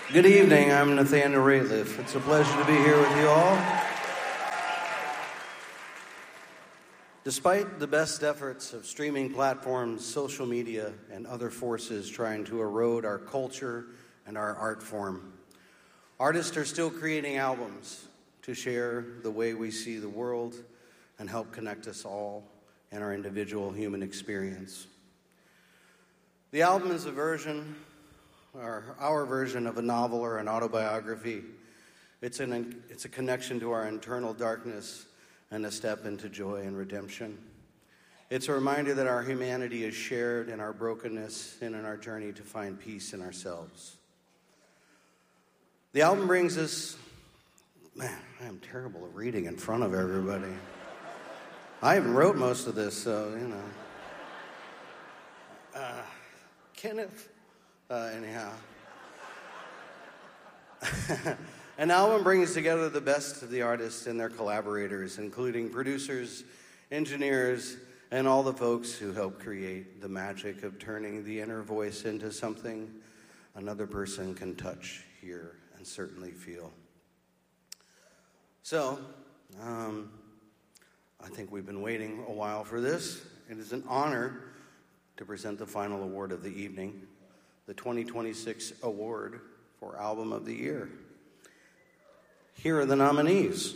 Good evening, I'm Nathaniel Rateliff. It's a pleasure to be here with you all. Despite the best efforts of streaming platforms, social media, and other forces trying to erode our culture and our art form, artists are still creating albums to share the way we see the world and help connect us all in our individual human experience. The album is our version of a novel or an autobiography. It's a connection to our internal darkness and a step into joy and redemption. It's a reminder that our humanity is shared in our brokenness and in our journey to find peace in ourselves. The album brings us... Man, I am terrible at reading in front of everybody. I even wrote most of this, so, you know. Kenneth... anyhow. An album brings together the best of the artists and their collaborators, including producers, engineers, and all the folks who help create the magic of turning the inner voice into something another person can touch, hear, and certainly feel. So, I think we've been waiting a while for this. It is an honor to present the final award of the evening, the 2026 award for Album of the Year. Here are the nominees.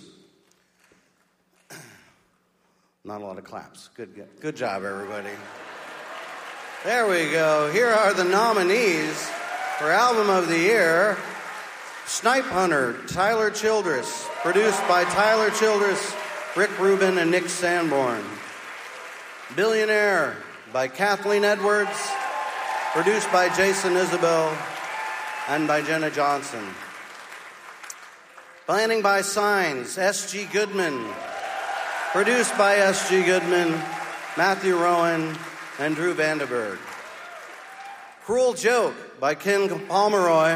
Not a lot of claps. Good job, everybody. There we go. Here are the nominees for Album of the Year. Snipe Hunter, Tyler Childress, produced by Tyler Childress, Rick Rubin, and Nick Sanborn. Billionaire by Kathleen Edwards, produced by Jason Isabel and by Jenna Johnson. Planning by Signs, S.G. Goodman, produced by S.G. Goodman, Matthew Rowan, and Drew Vandenberg. Cruel Joke by Ken Pomeroy,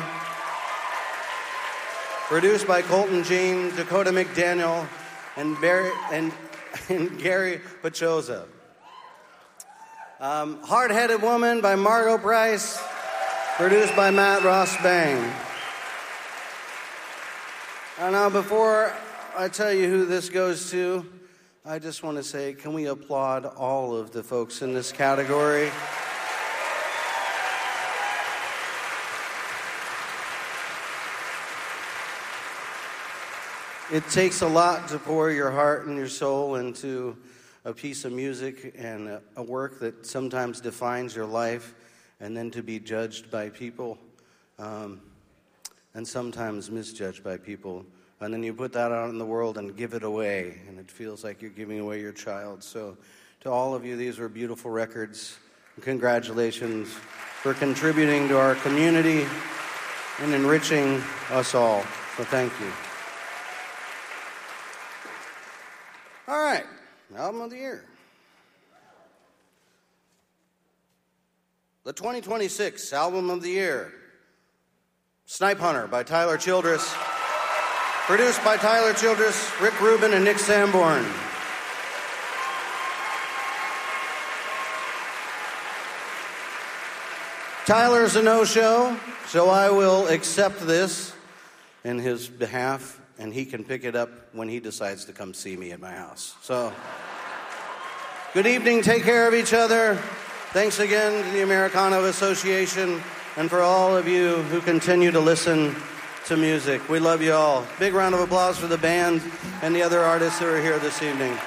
produced by Colton Jean, Dakota McDaniel, and Gary Pachoza. Hard-Headed Woman by Margot Price, produced by Matt Ross Bang. And now, before I tell you who this goes to, I just want to say, can we applaud all of the folks in this category? It takes a lot to pour your heart and your soul into a piece of music and a work that sometimes defines your life, and then to be judged by people, and sometimes misjudged by people. And then you put that out in the world and give it away, and it feels like you're giving away your child. So to all of you, these were beautiful records. Congratulations for contributing to our community and enriching us all. So thank you. All right, Album of the Year. The 2026 Album of the Year, Snipe Hunter by Tyler Childress, produced by Tyler Childress, Rick Rubin, and Nick Sanborn. Tyler's a no-show, so I will accept this in his behalf, and he can pick it up when he decides to come see me at my house. So, good evening, take care of each other. Thanks again to the Americana Association, and for all of you who continue to listen to music. We love you all. Big round of applause for the band and the other artists who are here this evening.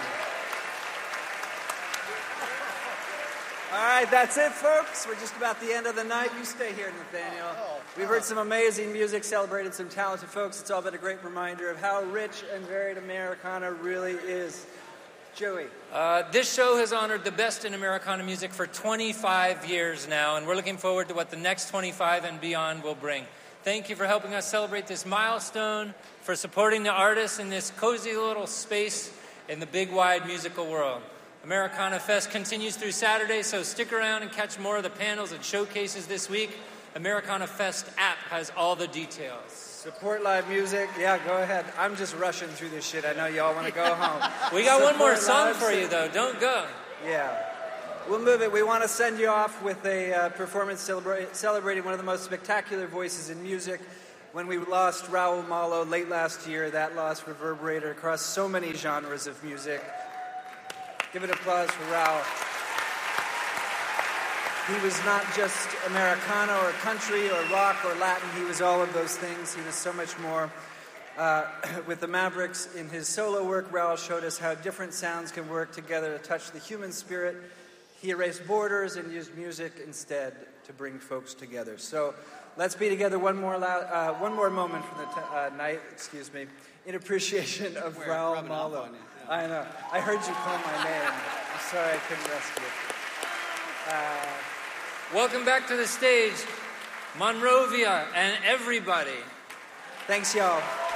All right, that's it, folks. We're just about the end of the night. You stay here, Nathaniel. We've heard some amazing music, celebrated some talented folks. It's all been a great reminder of how rich and varied Americana really is. Joey. This show has honored the best in Americana music for 25 years now, and we're looking forward to what the next 25 and beyond will bring. Thank you for helping us celebrate this milestone, for supporting the artists in this cozy little space in the big, wide musical world. Americana Fest continues through Saturday, so stick around and catch more of the panels and showcases this week. Americana Fest app has all the details. Support live music. Yeah, go ahead. I'm just rushing through this shit. I know y'all want to go home. We got one more song for you, though. Don't go. Yeah. We'll move it. We want to send you off with a performance celebrating one of the most spectacular voices in music. When we lost Raul Malo late last year, that loss reverberated across so many genres of music. Give an applause for Raul. He was not just Americana or country or rock or Latin. He was all of those things. He was so much more. With the Mavericks, in his solo work, Raul showed us how different sounds can work together to touch the human spirit. He erased borders and used music instead to bring folks together. So let's be together one more moment from the night, in appreciation of Raul Malo. I know. I heard you call my name. I'm sorry I couldn't rescue it. Welcome back to the stage, Monrovia and everybody. Thanks, y'all.